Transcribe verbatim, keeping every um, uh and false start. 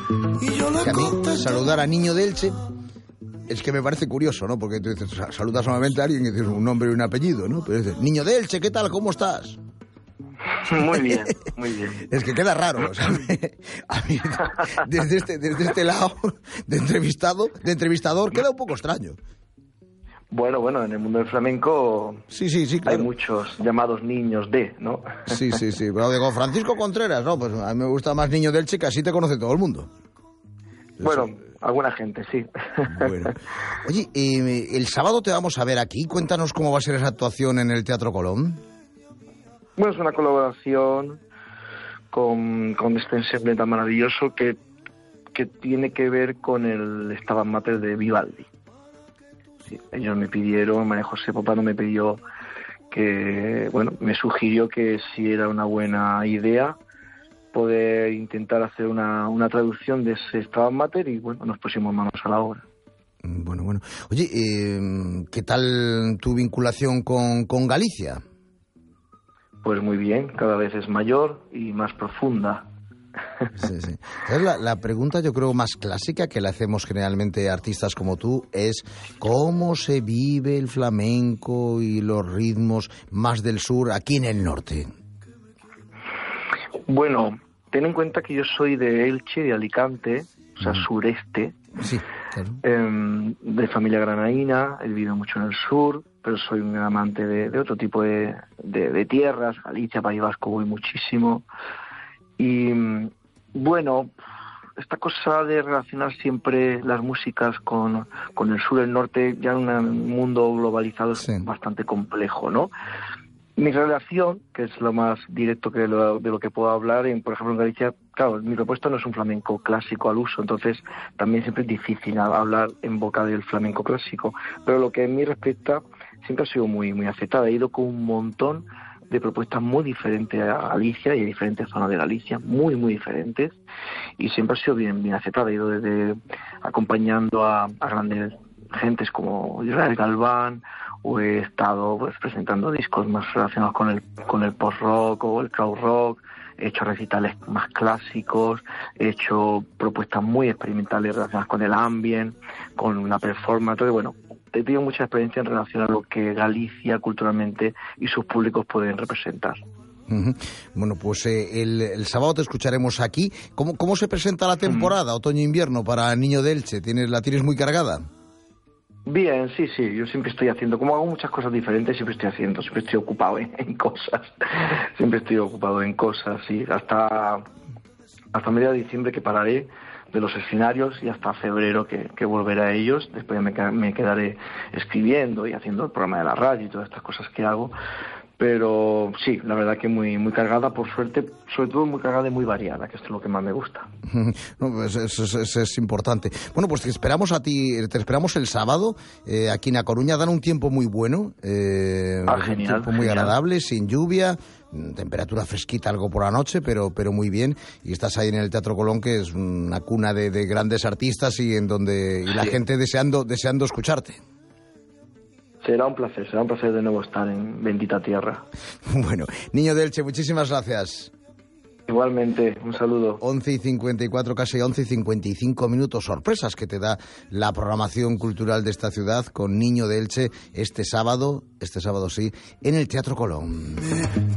Que a mí, saludar a Niño de Elche es que me parece curioso, ¿no? Porque tú dices, saludas solamente a alguien y dices un nombre y un apellido, ¿no? Pero dices, Niño de Elche, ¿qué tal? ¿Cómo estás? Muy bien, muy bien. Es que queda raro, o sea, a mí, desde este, desde este lado de entrevistado, de entrevistador, queda un poco extraño. Bueno, bueno, en el mundo del flamenco sí, sí, sí, claro. Hay muchos llamados niños de, ¿no? Sí, sí, sí. Pero digo, Francisco Contreras, no, pues a mí me gusta más Niño de Elche, que así te conoce todo el mundo. Bueno, Eso. Alguna gente, sí. Bueno. Oye, eh, el sábado te vamos a ver aquí. Cuéntanos cómo va a ser esa actuación en el Teatro Colón. Bueno, es una colaboración con, con este ensemble tan maravilloso que, que tiene que ver con el Stabat Mater de Vivaldi. Sí, ellos me pidieron, María José Popano me pidió que, bueno, me sugirió que si era una buena idea poder intentar hacer una, una traducción de ese Stabat Mater y, bueno, nos pusimos manos a la obra. Bueno, bueno. Oye, eh, ¿qué tal tu vinculación con, con Galicia? Pues muy bien, cada vez es mayor y más profunda. Sí, sí. Entonces, la, la pregunta yo creo más clásica que le hacemos generalmente a artistas como tú es ¿cómo se vive el flamenco y los ritmos más del sur aquí en el norte? Bueno, ten en cuenta que yo soy de Elche, de Alicante, o sea, mm. sureste, sí, claro. eh, de familia granadina, he vivido mucho en el sur, pero soy un amante de, de otro tipo de, de, de tierras, Galicia, País Vasco voy muchísimo, y bueno, esta cosa de relacionar siempre las músicas con, con el sur y el norte, ya en un mundo globalizado es sí. bastante complejo, ¿no? Mi relación, que es lo más directo que lo, de lo que puedo hablar, en, por ejemplo en Galicia, claro, mi propuesta no es un flamenco clásico al uso, entonces también siempre es difícil hablar en boca del flamenco clásico, pero lo que en mí respecta siempre ha sido muy, muy aceptada. He ido con un montón de propuestas muy diferentes a Galicia y a diferentes zonas de Galicia, muy, muy diferentes, y siempre ha sido bien, bien aceptada. He ido desde acompañando a, a grandes gentes como Israel Galván, o he estado pues presentando discos más relacionados con el con el post-rock o el crowd-rock, he hecho recitales más clásicos, he hecho propuestas muy experimentales relacionadas con el ambient, con la performance. Entonces, bueno, he tenido mucha experiencia en relación a lo que Galicia culturalmente y sus públicos pueden representar. Uh-huh. Bueno, pues eh, el, el sábado te escucharemos aquí. ¿Cómo, cómo se presenta la temporada, uh-huh. otoño-invierno, para Niño de Elche? ¿Tienes, ¿La tienes muy cargada? Bien, sí, sí, yo siempre estoy haciendo, como hago muchas cosas diferentes, siempre estoy haciendo, siempre estoy ocupado en, en cosas, siempre estoy ocupado en cosas, sí, hasta, hasta mediados de diciembre que pararé de los escenarios y hasta febrero que, que volveré a ellos, después me, me quedaré escribiendo y haciendo el programa de la radio y todas estas cosas que hago, pero sí, la verdad que muy muy cargada, por suerte, sobre todo muy cargada y muy variada, que esto es lo que más me gusta. No, pues es, es, es, es importante. Bueno, pues te esperamos a ti, te esperamos el sábado, eh, aquí en A Coruña, dan un tiempo muy bueno, eh, ah, un genial, tiempo muy genial. agradable, sin lluvia, temperatura fresquita algo por la noche, pero pero muy bien, y estás ahí en el Teatro Colón, que es una cuna de, de grandes artistas y en donde y la sí. gente deseando deseando escucharte. Será un placer, será un placer de nuevo estar en bendita tierra. Bueno, Niño de Elche, muchísimas gracias. Igualmente, un saludo. once y cincuenta y cuatro, casi once y cincuenta y cinco minutos. Sorpresas que te da la programación cultural de esta ciudad con Niño de Elche este sábado, este sábado sí, en el Teatro Colón.